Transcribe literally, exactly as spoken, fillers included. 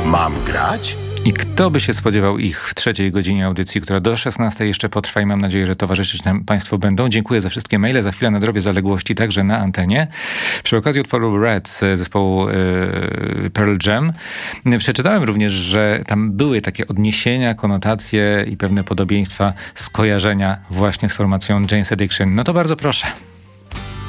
Mam grać? I kto by się spodziewał ich w trzeciej godzinie audycji, która do szesnastej jeszcze potrwa i mam nadzieję, że towarzyszyć nam Państwo będą. Dziękuję za wszystkie maile. Za chwilę nadrobię zaległości także na antenie. Przy okazji utworu Red z zespołu yy, Pearl Jam przeczytałem również, że tam były takie odniesienia, konotacje i pewne podobieństwa, skojarzenia właśnie z formacją Jane's Addiction. No to bardzo proszę.